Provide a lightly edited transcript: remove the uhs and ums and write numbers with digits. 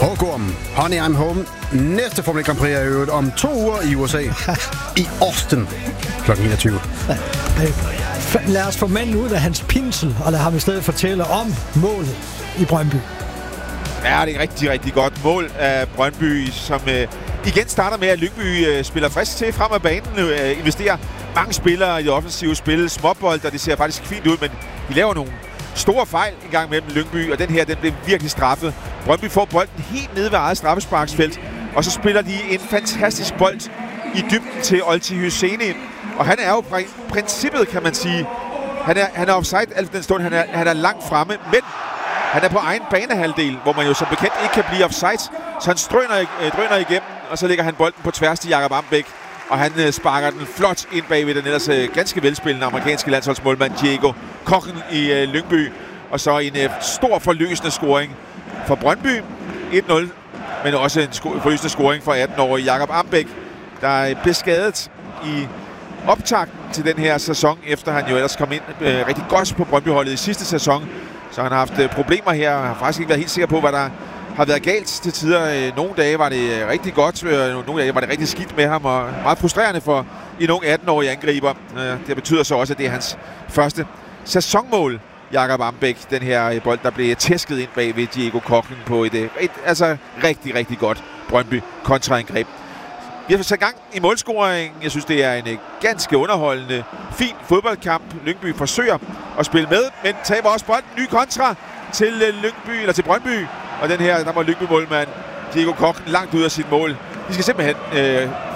Hågorm, Honey I'm Home. Næste Formel 1 Grand Prix er i øvrigt om 2 uger i USA. I Austin kl. 21. Lad os få manden ud af hans pinsel, og lad ham i stedet fortælle om målet i Brøndby. Ja, det er rigtig, rigtig godt mål af Brøndby, som igen starter med, at Lyngby spiller frisk til frem af banen, investerer mange spillere i det offensive spil, småbold, og det ser faktisk fint ud, men de laver nogle store fejl en gang mellem Lyngby, og den her, den bliver virkelig straffet. Brøndby får bolden helt nede ved eget straffesparksfelt, og så spiller de en fantastisk bold i dybden til Olti Hyseni, og han er jo princippet, kan man sige. Han er offside alt den stund, han er langt fremme, men han er på egen banehalvdel, hvor man jo som bekendt ikke kan blive offside, så han drøner igennem, og så lægger han bolden på tværs til Jakob Ambæk, og han sparker den flot ind bagved den ellers ganske velspillende amerikanske landsholdsmålmand Diego Kochen i Lyngby, og så en stor forløsende scoring for Brøndby, 1-0, men også en forløsende scoring for 18-årige Jakob Ambæk, der blev skadet i optakten til den her sæson, efter han jo ellers kom ind rigtig godt på Brøndby-holdet i sidste sæson. Så han har haft problemer her, og har faktisk ikke været helt sikker på, hvad der har været galt til tider. Nogle dage var det rigtig godt, nogle dage var det rigtig skidt med ham, og meget frustrerende for en ung 18-årig angriber. Det betyder så også, at det er hans første sæsonmål, Jakob Ambæk, den her bold, der blev tæsket ind bag ved Diego Kochen på et rigtig, rigtig godt Brøndby kontraangreb. Vi har fået sat gang i målscoring. Jeg synes, det er en ganske underholdende, fin fodboldkamp. Lyngby forsøger at spille med, men taber også bolden. Ny kontra til Lyngby, eller til Brøndby. Og den her, der var Lyngby-målmand Diego Kochen langt ud af sit mål. De skal simpelthen